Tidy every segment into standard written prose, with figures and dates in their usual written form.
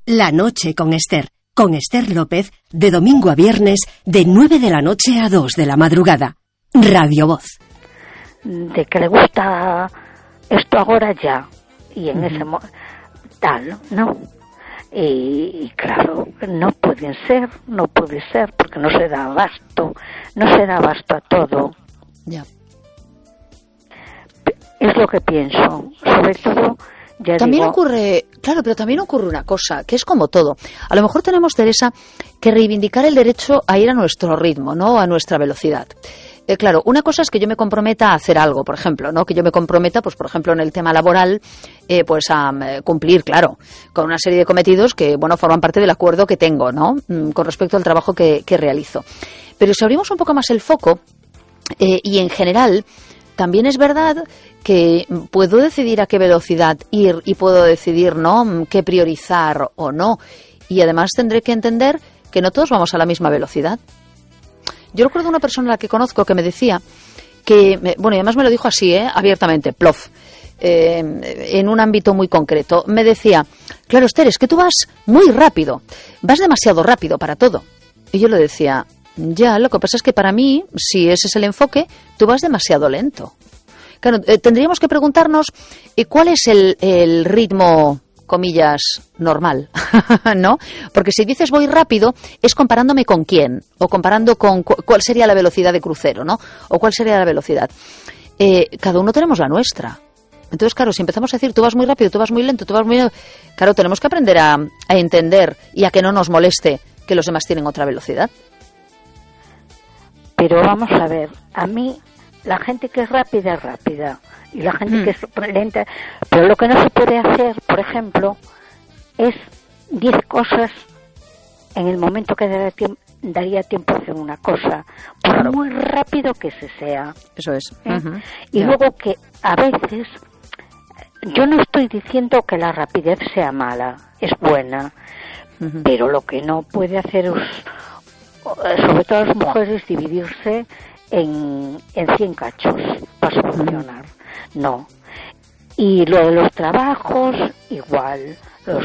La noche con Esther López, de domingo a viernes, de 9 de la noche a 2 de la madrugada. Radio Voz. De que le gusta esto ahora ya, y en ese tal, ¿no? Y claro, no puede ser, porque no se da abasto a todo. Ya. Es lo que pienso, sobre todo. También ocurre, claro, pero también ocurre una cosa, que es como todo. A lo mejor tenemos, Teresa, que reivindicar el derecho a ir a nuestro ritmo, ¿no? A nuestra velocidad. Claro, una cosa es que yo me comprometa a hacer algo, por ejemplo, ¿no? Que yo me comprometa, pues por ejemplo, en el tema laboral, pues a cumplir, claro, con una serie de cometidos que, bueno, forman parte del acuerdo que tengo, ¿no? Con respecto al trabajo que realizo. Pero si abrimos un poco más el foco, y en general, también es verdad que puedo decidir a qué velocidad ir y puedo decidir, ¿no?, qué priorizar o no. Y además tendré que entender que no todos vamos a la misma velocidad. Yo recuerdo una persona a la que conozco que me decía que, bueno, y además me lo dijo así, abiertamente, plof, en un ámbito muy concreto. Me decía, claro, Esther, es que tú vas muy rápido, vas demasiado rápido para todo. Y yo le decía, ya, lo que pasa es que para mí, si ese es el enfoque, tú vas demasiado lento. Claro, tendríamos que preguntarnos cuál es el ritmo, comillas, normal, ¿no? Porque si dices voy rápido, es comparándome con quién, o comparando con cuál sería la velocidad de crucero, ¿no? O cuál sería la velocidad. Cada uno tenemos la nuestra. Entonces, claro, si empezamos a decir tú vas muy rápido, tú vas muy lento, tú vas muy... Claro, tenemos que aprender a entender y a que no nos moleste que los demás tienen otra velocidad. Pero vamos a ver, a mí la gente que es rápida, y la gente que es lenta, pero lo que no se puede hacer, por ejemplo, es 10 cosas en el momento que daría tiempo a hacer una cosa, por claro, muy rápido que se sea. Eso es. Y luego que a veces, yo no estoy diciendo que la rapidez sea mala, es buena, pero lo que no puede hacer es, sobre todo las mujeres, dividirse en 100 cachos para solucionar. No. Y lo de los trabajos, igual.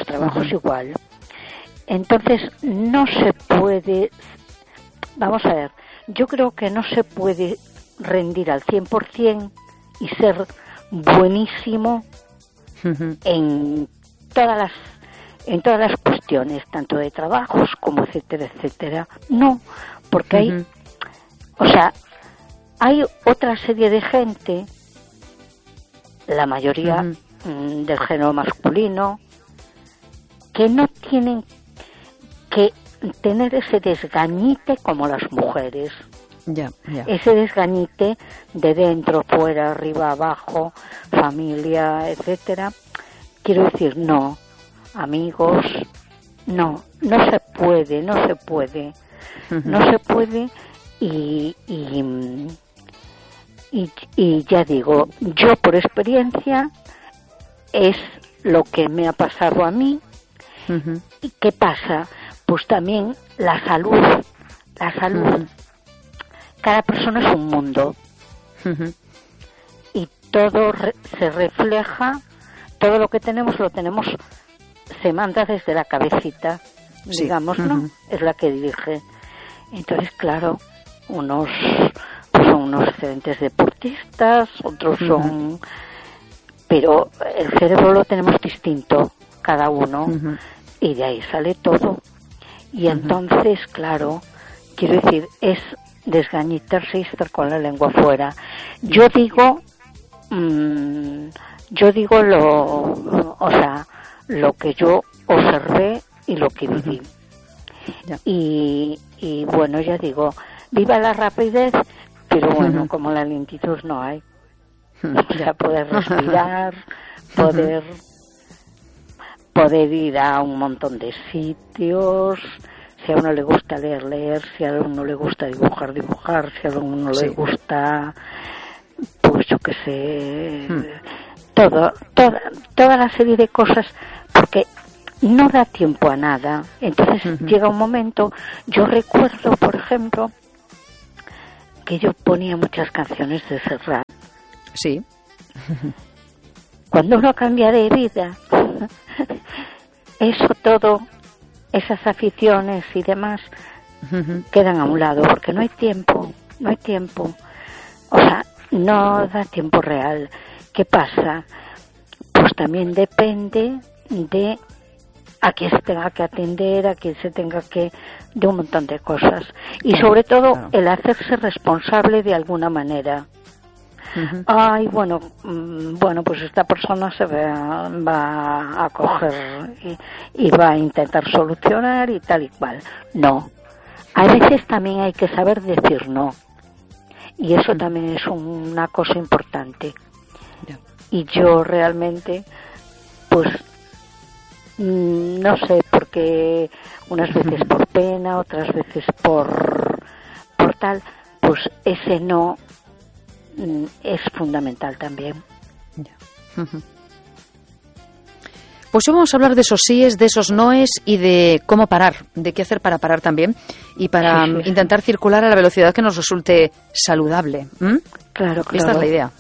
Entonces, no se puede... Vamos a ver, yo creo que no se puede rendir al 100% y ser buenísimo en todas las cuestiones, tanto de trabajos como etcétera. No, porque hay... O sea, hay otra serie de gente, la mayoría del género masculino, que no tienen que tener ese desgañite como las mujeres. Ya. Ese desgañite de dentro, fuera, arriba, abajo, familia, etcétera. Quiero decir, no, amigos, no se puede. Y ya digo, yo por experiencia es lo que me ha pasado a mí. ¿Y qué pasa? Pues también la salud. Cada persona es un mundo. Y todo se refleja, todo lo que tenemos se manda desde la cabecita, digamos, ¿no? Es la que dirige. Entonces, claro, unos son unos excelentes deportistas, otros son... Pero el cerebro lo tenemos distinto, cada uno, y de ahí sale todo. Y entonces, claro, quiero decir, es desgañitarse y estar con la lengua fuera. Yo digo lo que yo observé y lo que viví. Y bueno, ya digo, viva la rapidez, pero bueno, como la lentitud no hay. O sea, poder respirar, poder ir a un montón de sitios. Si a uno le gusta leer, si a uno le gusta dibujar, si a uno le gusta, pues yo qué sé, toda la serie de cosas, porque no da tiempo a nada. Entonces llega un momento, yo recuerdo, por ejemplo, que yo ponía muchas canciones de Serrat. Sí. Cuando uno cambia de vida, eso todo, esas aficiones y demás, quedan a un lado, porque no hay tiempo. O sea, no da tiempo real. ¿Qué pasa? Pues también depende de a quién se tenga que atender, a quién se tenga que... de un montón de cosas. Y sobre todo, el hacerse responsable de alguna manera. Ay, bueno, pues esta persona se va a coger y va a intentar solucionar y tal y cual. No. A veces también hay que saber decir no. Y eso también es una cosa importante. Y yo realmente, pues, no sé, porque unas veces por pena, otras veces por tal, pues ese no es fundamental también. Pues hoy vamos a hablar de esos síes, de esos noes y de cómo parar, de qué hacer para parar también y para intentar circular a la velocidad que nos resulte saludable. Claro. Esta es la idea.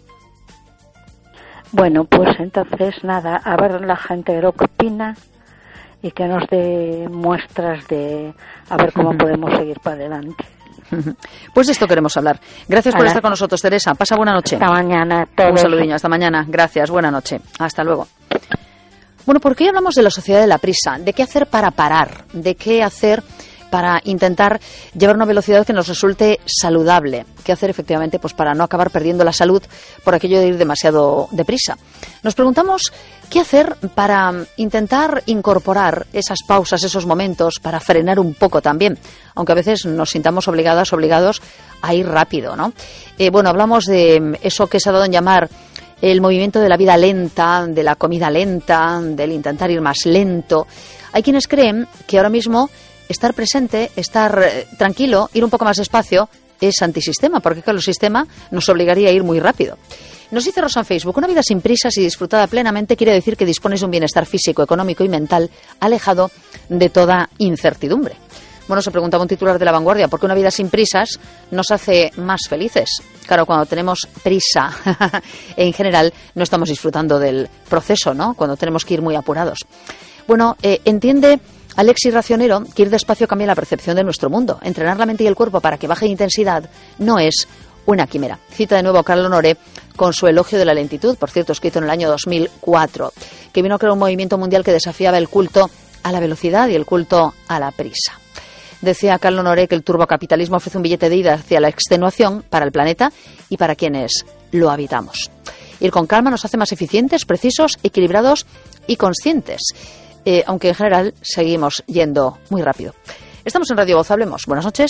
Bueno, pues entonces nada, a ver la gente lo que opina y que nos dé muestras de a ver cómo podemos seguir para adelante. Pues de esto queremos hablar. Gracias por estar con nosotros, Teresa. Pasa buena noche. Hasta mañana. Todos. Un saludinho, hasta mañana. Gracias, buena noche. Hasta luego. Bueno, ¿por qué hablamos de la sociedad de la prisa? ¿De qué hacer para parar? ¿De qué hacer para intentar llevar una velocidad que nos resulte saludable? ¿Qué hacer efectivamente pues para no acabar perdiendo la salud por aquello de ir demasiado deprisa? Nos preguntamos qué hacer para intentar incorporar esas pausas, esos momentos, para frenar un poco también, aunque a veces nos sintamos obligados a ir rápido, ¿no? Bueno, hablamos de eso que se ha dado en llamar el movimiento de la vida lenta, de la comida lenta, del intentar ir más lento. Hay quienes creen que ahora mismo estar presente, estar tranquilo, ir un poco más despacio es antisistema, porque el sistema nos obligaría a ir muy rápido. Nos dice Rosa en Facebook, una vida sin prisas y disfrutada plenamente quiere decir que dispones de un bienestar físico, económico y mental alejado de toda incertidumbre. Bueno, se preguntaba un titular de La Vanguardia, ¿por qué una vida sin prisas nos hace más felices? Claro, cuando tenemos prisa, en general, no estamos disfrutando del proceso, ¿no? Cuando tenemos que ir muy apurados. Bueno, entiende Alexis Racionero que ir despacio cambia la percepción de nuestro mundo. Entrenar la mente y el cuerpo para que baje intensidad no es una quimera. Cita de nuevo a Carlo Honoré con su elogio de la lentitud, por cierto, escrito en el año 2004, que vino a crear un movimiento mundial que desafiaba el culto a la velocidad y el culto a la prisa. Decía Carlo Honoré que el turbocapitalismo ofrece un billete de ida hacia la extenuación para el planeta y para quienes lo habitamos. Ir con calma nos hace más eficientes, precisos, equilibrados y conscientes, aunque en general seguimos yendo muy rápido. Estamos en Radio Voz, hablemos. Buenas noches.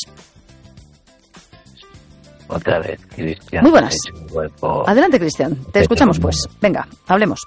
Otra vez, Cristian. Muy buenas. Adelante, Cristian. Te escuchamos, pues. Venga, hablemos.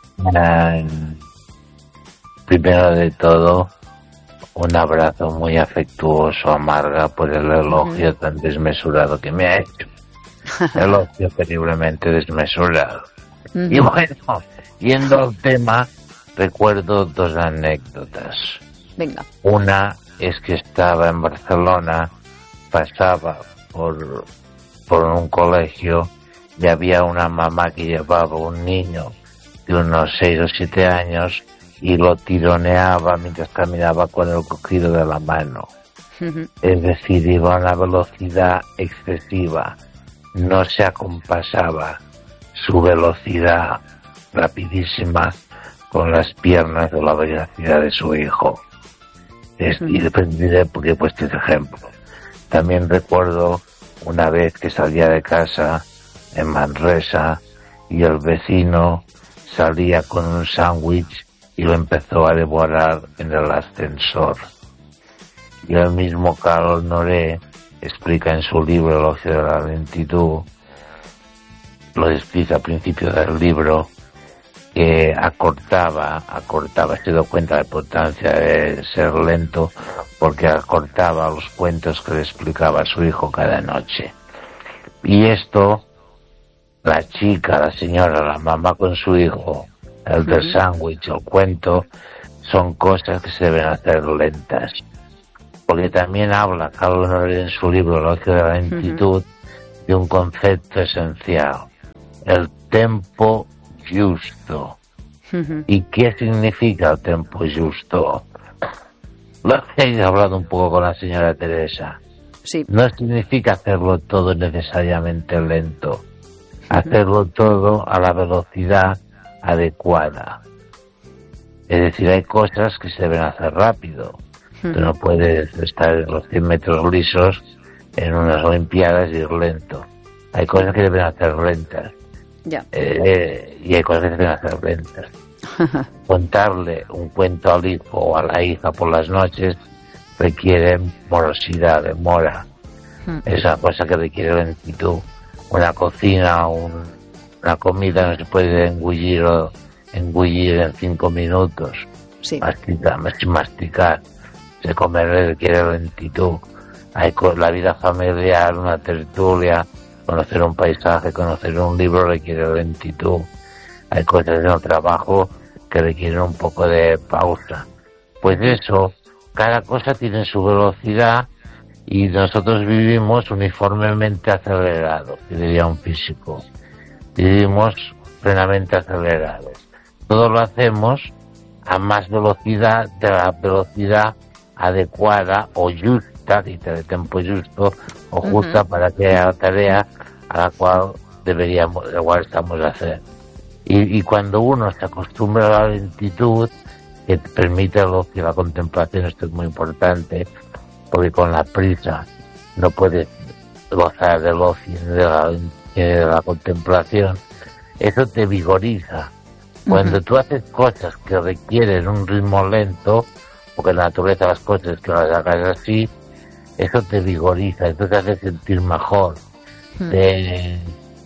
Primero de todo, un abrazo muy afectuoso a Marga por el elogio tan desmesurado que me ha hecho. Elogio terriblemente desmesurado. Y bueno, yendo al tema, recuerdo dos anécdotas. Venga. Una es que estaba en Barcelona, pasaba por un colegio y había una mamá que llevaba un niño de unos 6 o 7 años y lo tironeaba mientras caminaba con el cogido de la mano. Es decir, iba a una velocidad excesiva, no se acompasaba su velocidad rapidísima con las piernas o la velocidad de su hijo. Y dependiré porque he puesto este ejemplo. También recuerdo una vez que salía de casa en Manresa y el vecino salía con un sándwich y lo empezó a devorar en el ascensor. Y el mismo Carlo Honoré explica en su libro Elogio de la lentitud, lo explica al principio del libro, que acortaba, se dio cuenta de la importancia de ser lento, porque acortaba los cuentos que le explicaba a su hijo cada noche. Y esto, la chica, la señora, la mamá con su hijo, el del sándwich, el cuento, son cosas que se deben hacer lentas. Porque también habla Carlo Honoré en su libro Elogio de la lentitud de un concepto esencial, el tempo justo. ¿Y qué significa el tiempo justo? Lo que he hablado un poco con la señora Teresa. Sí. No significa hacerlo todo necesariamente lento. Hacerlo todo a la velocidad adecuada. Es decir, hay cosas que se deben hacer rápido. Tú no puedes estar en los 100 metros lisos en unas Olimpiadas y ir lento. Hay cosas que deben hacer lentas. Ya. Y hay cosas que deben hacer lentas. Contarle un cuento al hijo o a la hija por las noches requiere morosidad, demora. Es una cosa que requiere lentitud. Una cocina, una comida no se puede engullir en 5 minutos. Sí. Masticar. Se comer requiere lentitud. Hay la vida familiar, una tertulia, conocer un paisaje, conocer un libro requiere lentitud. Hay cosas en el trabajo que requieren un poco de pausa. Pues eso, cada cosa tiene su velocidad y nosotros vivimos uniformemente acelerados, diría un físico. Vivimos plenamente acelerados. Todo lo hacemos a más velocidad de la velocidad adecuada o justa, de tiempo justo o justa para que haya la tarea a la cual estamos a hacer. Y cuando uno se acostumbra a la lentitud, que te permite la contemplación, esto es muy importante, porque con la prisa no puedes gozar del ocio de la contemplación, eso te vigoriza. Cuando tú haces cosas que requieren un ritmo lento, porque la naturaleza de las cosas es que las hagas así, eso te vigoriza, eso te hace sentir mejor, te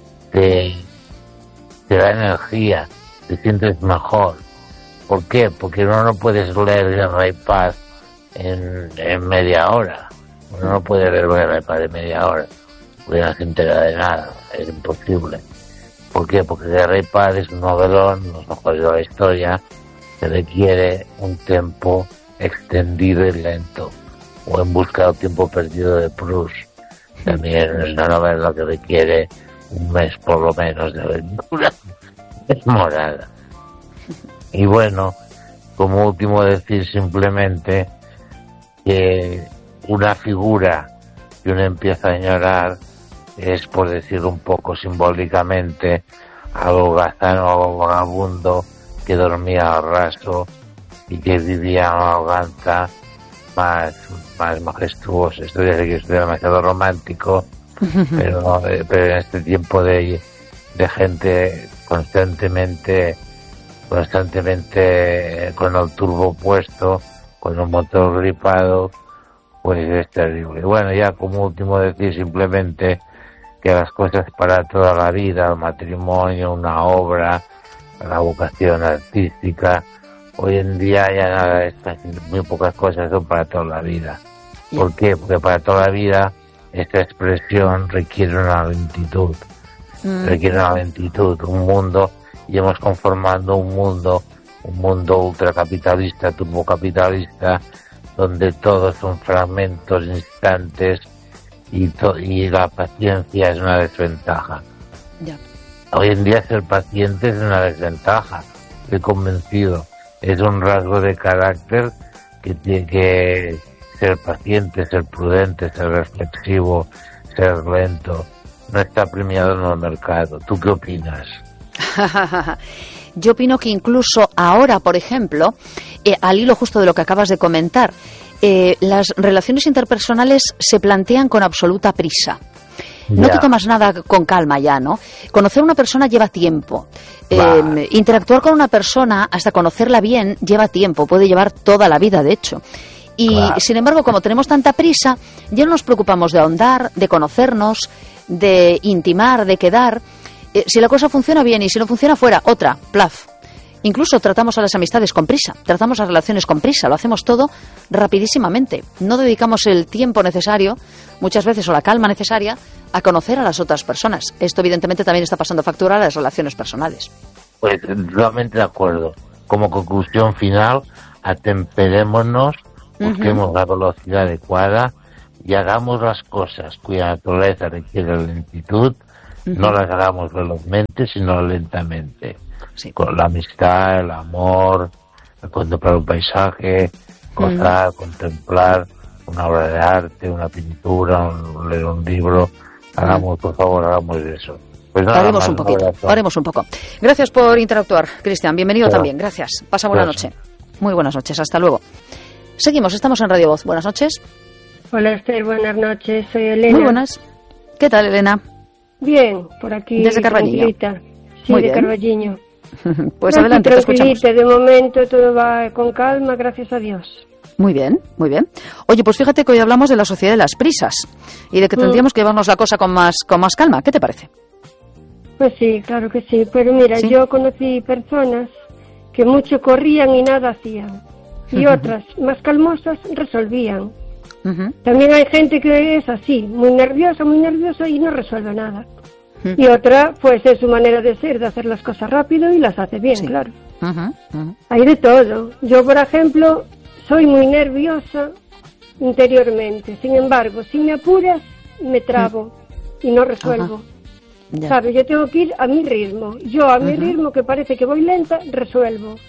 da energía, te sientes mejor. ¿Por qué? Porque uno no puedes leer el Rey Paz en media hora. Uno no puede leer el Rey Paz en media hora, porque no se entera de nada, es imposible. ¿Por qué? Porque el Rey Paz es un novelón, los mejores de la historia, que requiere un tiempo extendido y lento, o En busca del tiempo perdido de Proust. También es una novela que requiere un mes por lo menos de lectura. Es morada. Y bueno, como último decir simplemente que una figura que uno empieza a añorar es, por decirlo un poco simbólicamente, algo holgazano, algo vagabundo, que dormía al raso y que vivía en una holganza más majestuosa. Esto dice que estoy demasiado romántico, pero en este tiempo de gente constantemente con el turbo puesto, con el motor gripado, pues es terrible. Y bueno, ya como último decir simplemente que las cosas para toda la vida, el matrimonio, una obra, la vocación artística, hoy en día ya nada, muy pocas cosas son para toda la vida. ¿Por qué? Porque para toda la vida esta expresión requiere una lentitud. Requiere una lentitud, un mundo, y hemos conformado un mundo ultracapitalista, turbocapitalista, donde todos son fragmentos, instantes, y la paciencia es una desventaja. Ya. Hoy en día ser paciente es una desventaja, estoy convencido. Es un rasgo de carácter que tiene que ser paciente, ser prudente, ser reflexivo, ser lento. No está premiado en el mercado. ¿Tú qué opinas? Yo opino que incluso ahora, por ejemplo, al hilo justo de lo que acabas de comentar, las relaciones interpersonales se plantean con absoluta prisa. No te tomas nada con calma ya, ¿no? Conocer a una persona lleva tiempo. Interactuar con una persona, hasta conocerla bien, lleva tiempo. Puede llevar toda la vida, de hecho. Y, sin embargo, como tenemos tanta prisa, ya no nos preocupamos de ahondar, de conocernos, de intimar, de quedar. Si la cosa funciona bien y si no funciona, fuera, otra, plaf. Incluso tratamos a las amistades con prisa, tratamos las relaciones con prisa, lo hacemos todo rapidísimamente. No dedicamos el tiempo necesario, muchas veces, o la calma necesaria, a conocer a las otras personas. Esto, evidentemente, también está pasando factura a las relaciones personales. Pues totalmente de acuerdo. Como conclusión final, atemperémonos, busquemos la velocidad adecuada y hagamos las cosas cuya naturaleza requiere lentitud. No las hagamos velozmente, sino lentamente. Sí. Con la amistad, el amor, el contemplar un paisaje, gozar, contemplar una obra de arte, una pintura, leer un libro. Hagamos, por favor, hagamos eso. Pues nada, Haremos un poquito, haremos un poco. Gracias por interactuar, Cristian. Bienvenido también. Gracias. Pasa buena noche. Muy buenas noches. Hasta luego. Seguimos. Estamos en Radio Voz. Buenas noches. Hola, Esther. Buenas noches. Soy Elena. Muy buenas. ¿Qué tal, Elena? Bien, por aquí. Desde Carballiño. Sí, de Carballiño. Pues adelante, te escuchamos. De momento todo va con calma, gracias a Dios. Muy bien, muy bien. Oye, pues fíjate que hoy hablamos de la sociedad de las prisas y de que tendríamos que llevarnos la cosa con más calma. ¿Qué te parece? Pues sí, claro que sí. Pero mira, ¿sí? Yo conocí personas que mucho corrían y nada hacían. Y otras, más calmosas, resolvían. También hay gente que es así, muy nerviosa y no resuelve nada. Y otra, pues es su manera de ser, de hacer las cosas rápido y las hace bien, sí. Claro. Hay de todo. Yo, por ejemplo, soy muy nerviosa interiormente. Sin embargo, si me apuras, me trabo y no resuelvo. ¿Sabes? Yo tengo que ir a mi ritmo. Yo a mi ritmo, que parece que voy lenta, resuelvo.